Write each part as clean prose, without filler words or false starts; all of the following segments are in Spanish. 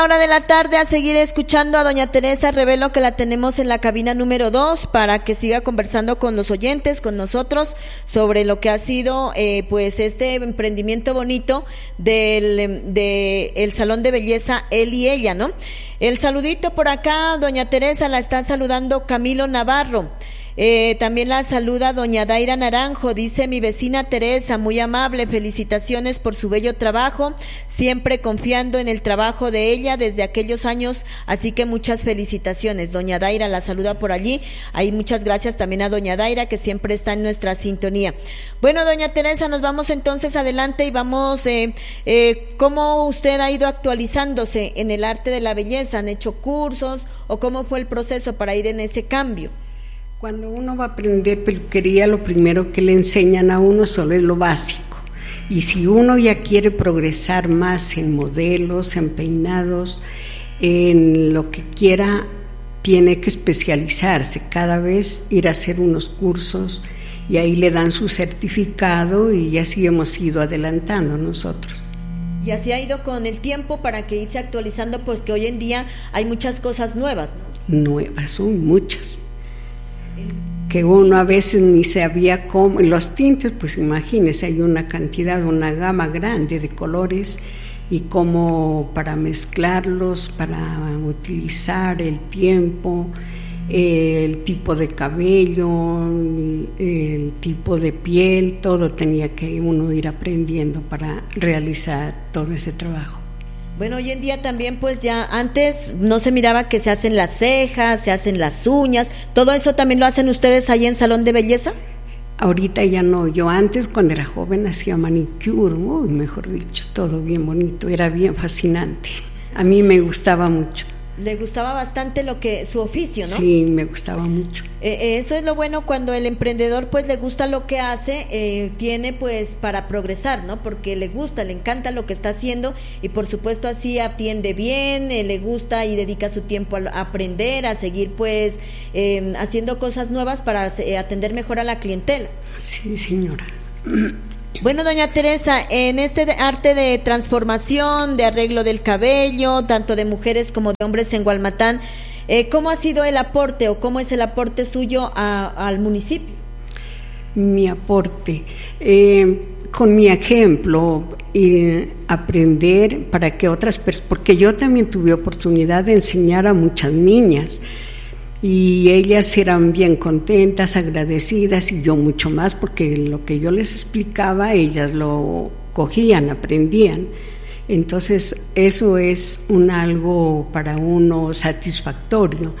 Hora de la tarde a seguir escuchando a doña Teresa. Revelo que la tenemos en la cabina número 2 para que siga conversando con los oyentes, con nosotros, sobre lo que ha sido pues este emprendimiento bonito del Salón de Belleza Él y Ella, ¿no? El saludito por acá, doña Teresa, la está saludando Camilo Navarro. También la saluda doña Daira Naranjo, dice: mi vecina Teresa, muy amable, felicitaciones por su bello trabajo, siempre confiando en el trabajo de ella desde aquellos años, así que muchas felicitaciones. Doña Daira la saluda por allí, ahí muchas gracias también a doña Daira, que siempre está en nuestra sintonía. Bueno, doña Teresa, nos vamos entonces adelante y vamos, ¿cómo usted ha ido actualizándose en el arte de la belleza? ¿Han hecho cursos o cómo fue el proceso para ir en ese cambio? Cuando uno va a aprender peluquería, lo primero que le enseñan a uno solo es lo básico. Y si uno ya quiere progresar más en modelos, en peinados, en lo que quiera, tiene que especializarse. Cada vez ir a hacer unos cursos y ahí le dan su certificado y así hemos ido adelantando nosotros. Y así ha ido con el tiempo para que irse actualizando, pues que hoy en día hay muchas cosas nuevas, ¿no? Nuevas, son muchas. Que uno a veces ni sabía cómo, los tintes, pues imagínese, hay una cantidad, una gama grande de colores y cómo para mezclarlos, para utilizar el tiempo, el tipo de cabello, el tipo de piel, todo tenía que uno ir aprendiendo para realizar todo ese trabajo. Bueno, hoy en día también, pues ya antes no se miraba que se hacen las cejas, se hacen las uñas, ¿todo eso también lo hacen ustedes ahí en Salón de Belleza? Ahorita ya no, yo antes cuando era joven hacía manicure, mejor dicho, todo bien bonito, era bien fascinante, a mí me gustaba mucho. Le gustaba bastante su oficio, ¿no? Sí, me gustaba mucho. Eso es lo bueno cuando el emprendedor pues le gusta lo que hace, tiene pues para progresar, ¿no? Porque le gusta, le encanta lo que está haciendo y por supuesto así atiende bien, le gusta y dedica su tiempo a aprender, a seguir pues haciendo cosas nuevas para atender mejor a la clientela. Sí, señora. Bueno, doña Teresa, en este arte de transformación, de arreglo del cabello, tanto de mujeres como de hombres en Hualmatán, ¿cómo ha sido el aporte o cómo es el aporte suyo al municipio? Mi aporte, con mi ejemplo, aprender para que otras personas, porque yo también tuve oportunidad de enseñar a muchas niñas, y ellas eran bien contentas, agradecidas y yo mucho más porque lo que yo les explicaba ellas lo cogían, aprendían. Entonces eso es algo para uno satisfactorio.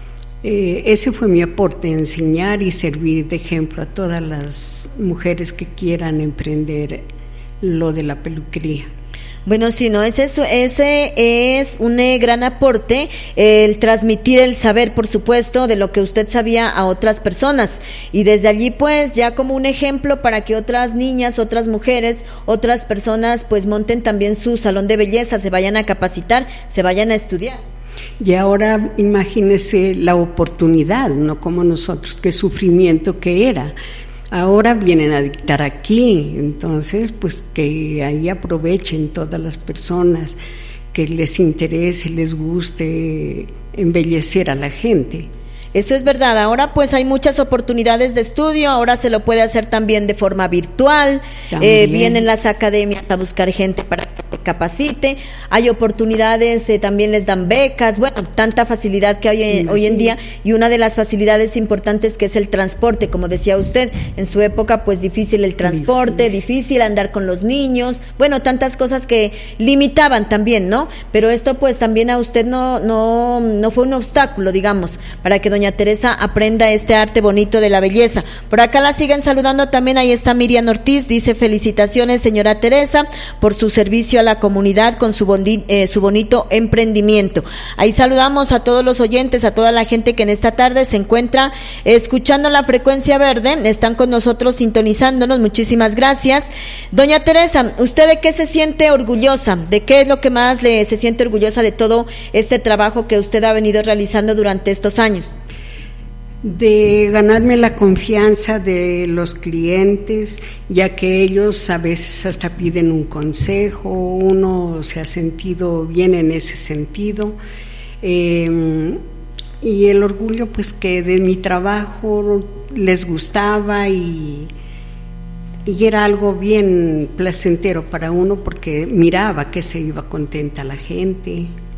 Ese fue mi aporte, enseñar y servir de ejemplo a todas las mujeres que quieran emprender lo de la peluquería. Bueno, sí, no, ese es un gran aporte, el transmitir el saber, por supuesto, de lo que usted sabía a otras personas, y desde allí pues ya como un ejemplo para que otras niñas, otras mujeres, otras personas pues monten también su salón de belleza, se vayan a capacitar, se vayan a estudiar. Y ahora imagínese la oportunidad, no como nosotros, qué sufrimiento que era. Ahora vienen a dictar aquí, entonces pues que ahí aprovechen todas las personas, que les interese, les guste embellecer a la gente. Eso es verdad, ahora pues hay muchas oportunidades de estudio, ahora se lo puede hacer también de forma virtual, vienen las academias a buscar gente para que se capacite, hay oportunidades, también les dan becas, bueno, tanta facilidad que hay hoy en día, y una de las facilidades importantes que es el transporte, como decía usted, en su época pues difícil el transporte, difícil andar con los niños, bueno, tantas cosas que limitaban también, ¿no? Pero esto pues también a usted no fue un obstáculo, digamos, para que doña Teresa aprenda este arte bonito de la belleza. Por acá la siguen saludando también, ahí está Miriam Ortiz, dice: felicitaciones señora Teresa por su servicio a la comunidad con su bonito emprendimiento. Ahí saludamos a todos los oyentes, a toda la gente que en esta tarde se encuentra escuchando la frecuencia verde, están con nosotros sintonizándonos, muchísimas gracias. Doña Teresa, ¿usted de qué se siente orgullosa? ¿De qué es lo que más se siente orgullosa de todo este trabajo que usted ha venido realizando durante estos años? De ganarme la confianza de los clientes, ya que ellos a veces hasta piden un consejo, uno se ha sentido bien en ese sentido, y el orgullo pues que de mi trabajo les gustaba y era algo bien placentero para uno porque miraba que se iba contenta la gente.